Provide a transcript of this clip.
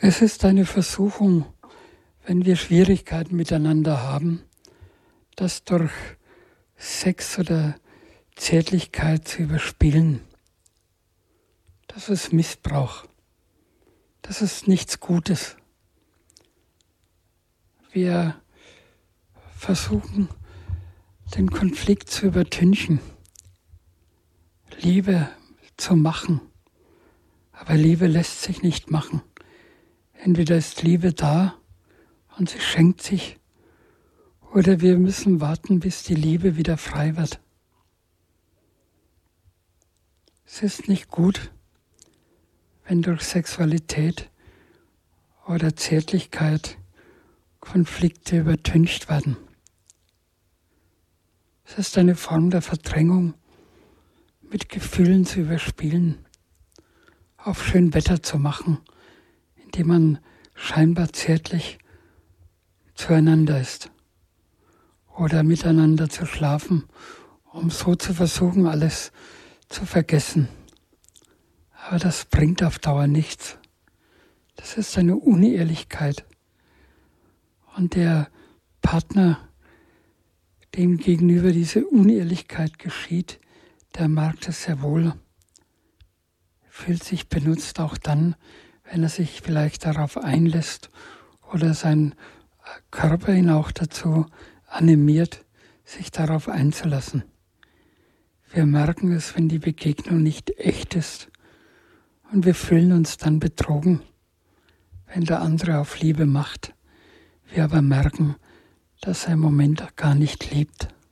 Es ist eine Versuchung, wenn wir Schwierigkeiten miteinander haben, das durch Sex oder Zärtlichkeit zu überspielen. Das ist Missbrauch. Das ist nichts Gutes. Wir versuchen, den Konflikt zu übertünchen, Liebe zu machen. Aber Liebe lässt sich nicht machen. Entweder ist Liebe da und sie schenkt sich, oder wir müssen warten, bis die Liebe wieder frei wird. Es ist nicht gut, wenn durch Sexualität oder Zärtlichkeit Konflikte übertüncht werden. Es ist eine Form der Verdrängung, mit Gefühlen zu überspielen, auf schön Wetter zu machen, indem man scheinbar zärtlich zueinander ist. Oder miteinander zu schlafen, um so zu versuchen, alles zu vergessen. Aber das bringt auf Dauer nichts. Das ist eine Unehrlichkeit. Und der Partner, dem gegenüber diese Unehrlichkeit geschieht, der merkt es sehr wohl, fühlt sich benutzt auch dann, wenn er sich vielleicht darauf einlässt oder sein Körper ihn auch dazu animiert, sich darauf einzulassen. Wir merken es, wenn die Begegnung nicht echt ist, und wir fühlen uns dann betrogen, wenn der andere auf Liebe macht. Wir aber merken, dass er im Moment gar nicht liebt.